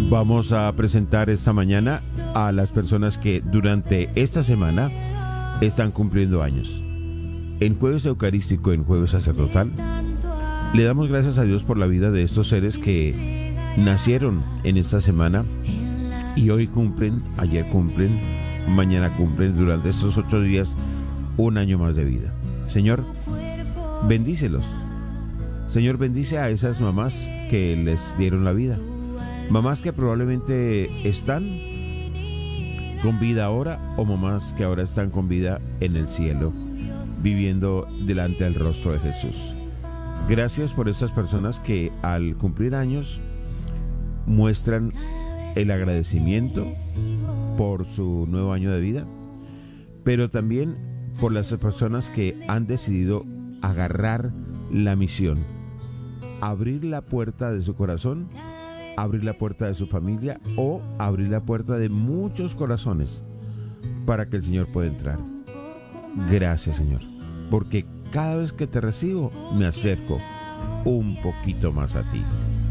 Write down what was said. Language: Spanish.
Vamos a presentar esta mañana a las personas que durante esta semana están cumpliendo años. En Jueves Eucarístico, en Jueves Sacerdotal, le damos gracias a Dios por la vida de estos seres que nacieron en esta semana y hoy cumplen, ayer cumplen, mañana cumplen, durante estos 8 días, un año más de vida. Señor, bendícelos. Señor, bendice a esas mamás que les dieron la vida. Mamás que probablemente están con vida ahora o mamás que ahora están con vida en el cielo, viviendo delante del rostro de Jesús. Gracias por estas personas que al cumplir años muestran el agradecimiento por su nuevo año de vida, pero también por las personas que han decidido agarrar la misión, abrir la puerta de su corazón, abrir la puerta de su familia o abrir la puerta de muchos corazones para que el Señor pueda entrar. Gracias, Señor, porque cada vez que te recibo me acerco un poquito más a ti.